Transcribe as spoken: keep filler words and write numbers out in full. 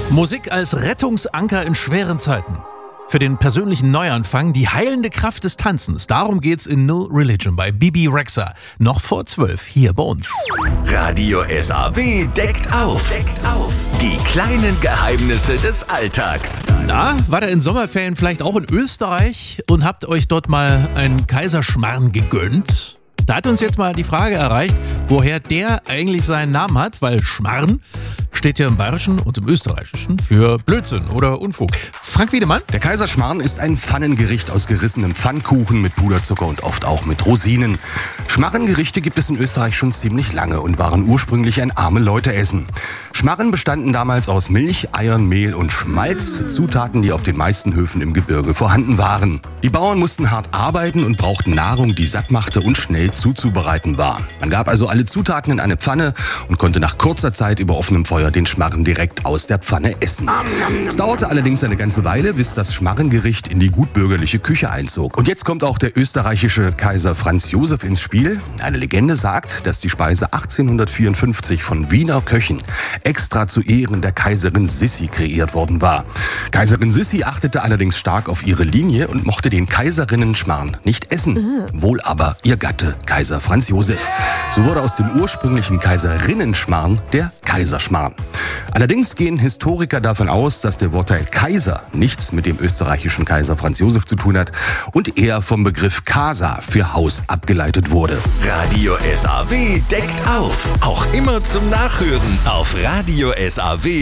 Musik als Rettungsanker in schweren Zeiten. Für den persönlichen Neuanfang die heilende Kraft des Tanzens. Darum geht's in No Religion bei Bebe Rexha. Noch vor zwölf hier bei uns. Radio S A W deckt auf. Deckt auf. Die kleinen Geheimnisse des Alltags. Na, war ihr in Sommerferien vielleicht auch in Österreich und habt euch dort mal einen Kaiserschmarrn gegönnt? Da hat uns jetzt mal die Frage erreicht, woher der eigentlich seinen Namen hat, weil Schmarrn steht ja im Bayerischen und im Österreichischen für Blödsinn oder Unfug. Frank Wiedemann? Der Kaiserschmarrn ist ein Pfannengericht aus gerissenem Pfannkuchen mit Puderzucker und oft auch mit Rosinen. Schmarrengerichte gibt es in Österreich schon ziemlich lange und waren ursprünglich ein arme Leute-Essen. Schmarren bestanden damals aus Milch, Eiern, Mehl und Schmalz, Zutaten, die auf den meisten Höfen im Gebirge vorhanden waren. Die Bauern mussten hart arbeiten und brauchten Nahrung, die satt machte und schnell zuzubereiten war. Man gab also alle Zutaten in eine Pfanne und konnte nach kurzer Zeit über offenem Feuer den Schmarren direkt aus der Pfanne essen. Es dauerte allerdings eine ganze Weile, bis das Schmarrengericht in die gutbürgerliche Küche einzog. Und jetzt kommt auch der österreichische Kaiser Franz Josef ins Spiel. Eine Legende sagt, dass die Speise achtzehnhundertvierundfünfzig von Wiener Köchen extra zu Ehren der Kaiserin Sissi kreiert worden war. Kaiserin Sissi achtete allerdings stark auf ihre Linie und mochte den Kaiserinnen-Schmarrn nicht essen. Wohl aber ihr Gatte, Kaiser Franz Josef. So wurde aus dem ursprünglichen Kaiserinnen-Schmarrn der Kaiserschmarrn. Allerdings gehen Historiker davon aus, dass der Wortteil Kaiser nichts mit dem österreichischen Kaiser Franz Josef zu tun hat und eher vom Begriff Casa für Haus abgeleitet wurde. Radio S A W deckt auf. Auch immer zum Nachhören auf Radio S A W.